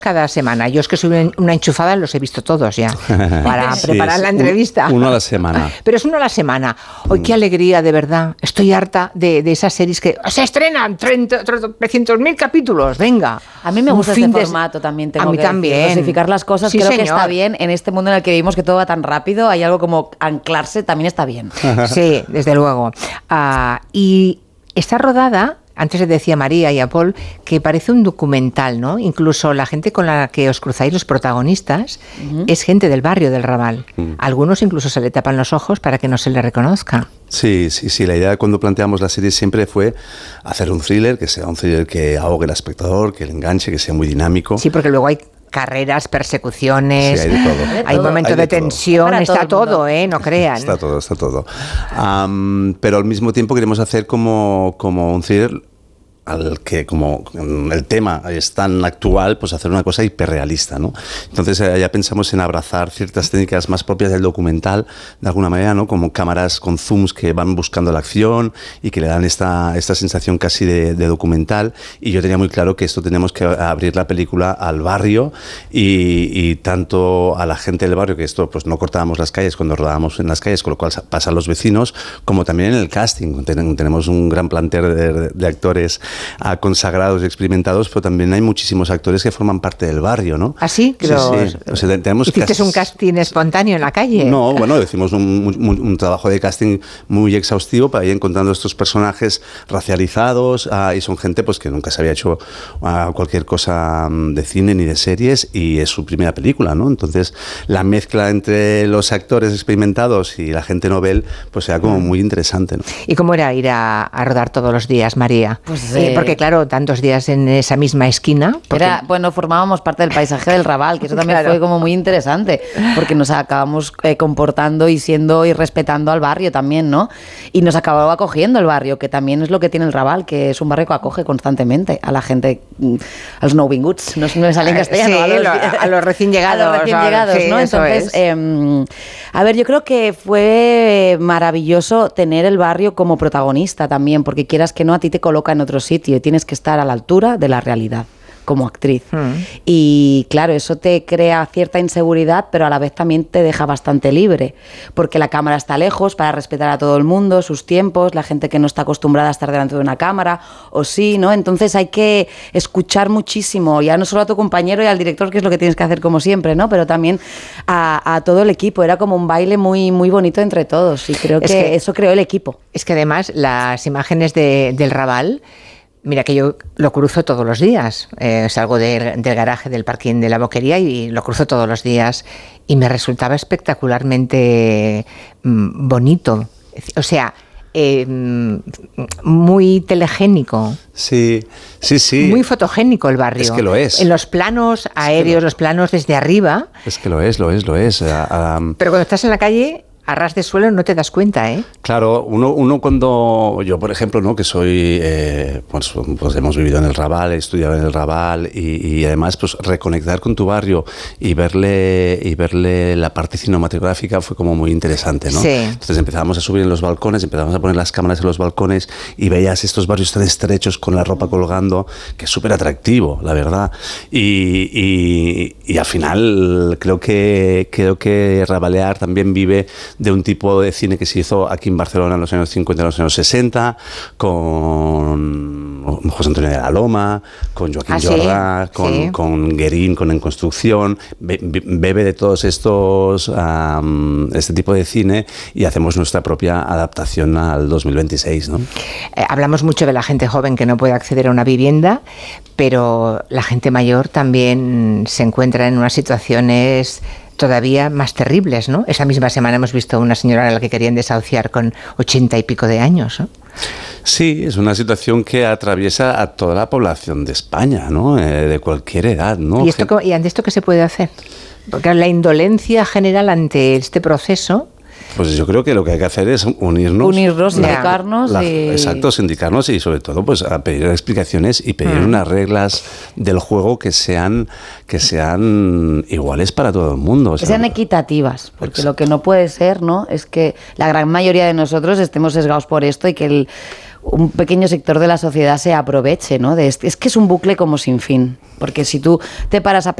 cada semana. Yo es que soy una enchufada, los he visto todos ya, para preparar la entrevista. Uno a la semana. Pero es uno a la semana. Hoy qué alegría, de verdad. Estoy harta de esas series que se estrenan 300.000 capítulos, venga. A mí me gusta este formato también. A mí también. Dosificar las cosas, creo que está bien. En este mundo en el que vivimos, que todo va tan rápido, hay algo como anclarse, también está bien. Sí, desde luego. Y está rodada... Antes les decía a María y a Paul que parece un documental, ¿no? Incluso la gente con la que os cruzáis, los protagonistas, es gente del barrio del Raval. Algunos incluso se le tapan los ojos para que no se le reconozca. Sí. La idea cuando planteamos la serie siempre fue hacer un thriller, que sea un thriller que ahogue al espectador, que le enganche, que sea muy dinámico. Sí, porque luego hay carreras, persecuciones, sí, hay de todo. Hay momentos de tensión, está todo, no crean. Está todo. Pero al mismo tiempo queremos hacer como un thriller al que, como el tema es tan actual, pues hacer una cosa hiperrealista, ¿no? Entonces ya pensamos en abrazar ciertas técnicas más propias del documental, de alguna manera, ¿no? Como cámaras con zooms que van buscando la acción y que le dan esta sensación casi de documental. Y yo tenía muy claro que esto teníamos que abrir la película al barrio y tanto a la gente del barrio, que esto pues no cortábamos las calles cuando rodábamos en las calles, con lo cual pasan los vecinos, como también en el casting. Tenemos un gran plantel de actores consagrados y experimentados, pero también hay muchísimos actores que forman parte del barrio, ¿no? ¿Ah, sí? Sí. O sea, ¿Hiciste un casting espontáneo en la calle? No, bueno, decimos un trabajo de casting muy exhaustivo para ir encontrando estos personajes racializados y son gente pues que nunca se había hecho cualquier cosa de cine ni de series y es su primera película, ¿no? Entonces, la mezcla entre los actores experimentados y la gente novel, pues era como muy interesante, ¿no? ¿Y cómo era ir a rodar todos los días, María? Pues porque claro, tantos días en esa misma esquina. Formábamos parte del paisaje del Raval, que eso también fue como muy interesante, porque nos acabamos comportando y siendo y respetando al barrio también, ¿no? Y nos acababa acogiendo el barrio, que también es lo que tiene el Raval, que es un barrio que acoge constantemente a la gente, a los novinguts, no me sale en castellano. Sí, a los recién llegados. A los recién llegados, sí, ¿no? Entonces, a ver, yo creo que fue maravilloso tener el barrio como protagonista también, porque quieras que no, a ti te coloca en otro sitio y tienes que estar a la altura de la realidad como actriz. Y claro, eso te crea cierta inseguridad, pero a la vez también te deja bastante libre, porque la cámara está lejos para respetar a todo el mundo, sus tiempos, la gente que no está acostumbrada a estar delante de una cámara, o sí, ¿no? Entonces hay que escuchar muchísimo, ya no solo a tu compañero y al director, que es lo que tienes que hacer como siempre, ¿no? Pero también a todo el equipo. Era como un baile muy, muy bonito entre todos y creo que eso creó el equipo. Es que además las imágenes del Raval, mira que yo lo cruzo todos los días, salgo del garaje del parking de la Boquería y lo cruzo todos los días y me resultaba espectacularmente bonito, o sea, muy telegénico. Sí. Muy fotogénico el barrio. Es que lo es. En los planos aéreos, los planos desde arriba. Es que lo es. Pero cuando estás en la calle, a ras de suelo, no te das cuenta, ¿eh? Claro, uno cuando... Yo, por ejemplo, ¿no? Que soy... pues hemos vivido en el Raval, he estudiado en el Raval y además pues reconectar con tu barrio y verle la parte cinematográfica fue como muy interesante, ¿no? Sí. Entonces empezábamos a subir en los balcones, empezamos a poner las cámaras en los balcones y veías estos barrios tan estrechos con la ropa colgando, que es súper atractivo, la verdad. Y al final creo que Rabalear también vive de un tipo de cine que se hizo aquí en Barcelona en los años 50 y los años 60, con José Antonio de la Loma, con Joaquín Jordà, con Guérin, con En Construcción, bebe de todos estos este tipo de cine y hacemos nuestra propia adaptación al 2026, ¿no? Hablamos mucho de la gente joven que no puede acceder a una vivienda, pero la gente mayor también se encuentra en unas situaciones todavía más terribles, ¿no? Esa misma semana hemos visto una señora a la que querían desahuciar con 80 y pico de años, ¿no? Sí, es una situación que atraviesa a toda la población de España, ¿no? De cualquier edad, ¿no? ¿Y ante esto qué se puede hacer? Porque la indolencia general ante este proceso... Pues yo creo que lo que hay que hacer es unirnos, sindicarnos exacto, sindicarnos y sobre todo pues a pedir explicaciones y pedir unas reglas del juego que sean iguales para todo el mundo, o sea, que sean equitativas, porque lo que no puede ser, ¿no? Es que la gran mayoría de nosotros estemos sesgados por esto y que un pequeño sector de la sociedad se aproveche, ¿no? Es que es un bucle como sin fin, porque si tú te paras a